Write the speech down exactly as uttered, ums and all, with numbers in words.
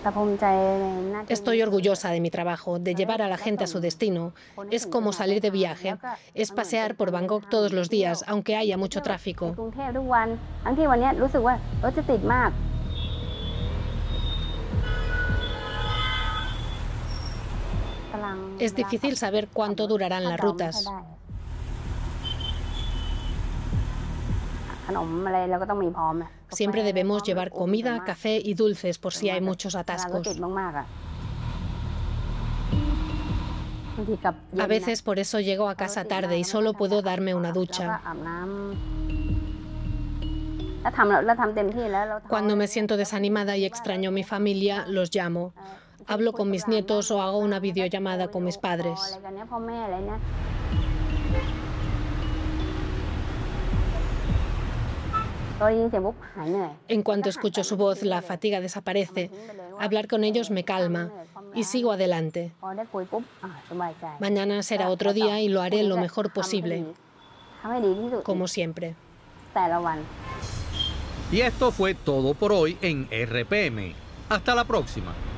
Estoy orgullosa de mi trabajo, de llevar a la gente a su destino. Es como salir de viaje. Es pasear por Bangkok todos los días, aunque haya mucho tráfico. Es difícil saber cuánto durarán las rutas. Siempre debemos llevar comida, café y dulces por si hay muchos atascos. A veces por eso llego a casa tarde y solo puedo darme una ducha. Cuando me siento desanimada y extraño a mi familia, los llamo. Hablo con mis nietos o hago una videollamada con mis padres. En cuanto escucho su voz, la fatiga desaparece. Hablar con ellos me calma y sigo adelante. Mañana será otro día y lo haré lo mejor posible, como siempre. Y esto fue todo por hoy en R P M. Hasta la próxima.